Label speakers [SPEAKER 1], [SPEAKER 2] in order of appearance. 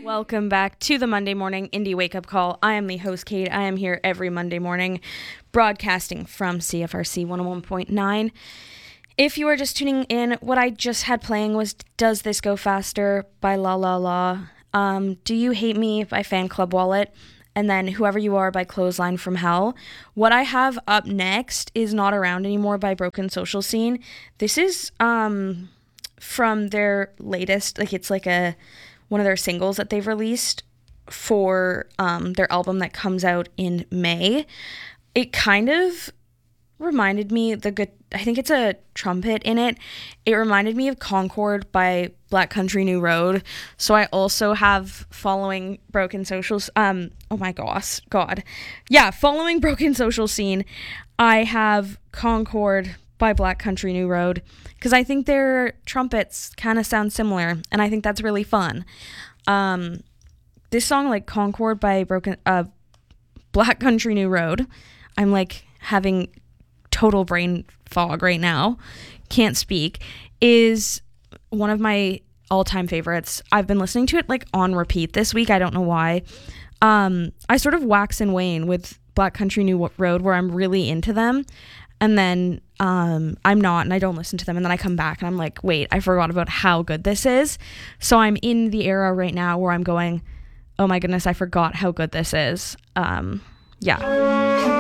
[SPEAKER 1] Welcome back to the Monday Morning Indie Wake Up Call. I am the host, Kate. I am here every Monday morning broadcasting from CFRC 101.9. If you are just tuning in, what I just had playing was Does This Go Faster by La La La. Do You Hate Me by Fan Club Wallet. And then Whoever You Are by Clothesline from Hell. What I have up next is Not Around Anymore by Broken Social Scene. This is from their latest, it's like one of their singles that they've released for their album that comes out in May. It kind of reminded me, I think it's a trumpet in it. It reminded me of Concord by Black Country New Road. So I also have following Broken Socials. Following Broken Social Scene, I have Concord by Black Country New Road because I think their trumpets kind of sound similar, and I think that's really fun. This song, like Concord by Black Country New Road, I'm like having total brain fog right now, can't speak, is one of my all-time favorites. I've been listening to it like on repeat this week. I don't know why. I sort of wax and wane with Black Country New Road where I'm really into them, and then I'm not, and I don't listen to them, and then I come back and I'm like, wait, I forgot about how good this is. So I'm in the era right now where I'm going, oh my goodness, I forgot how good this is. Yeah.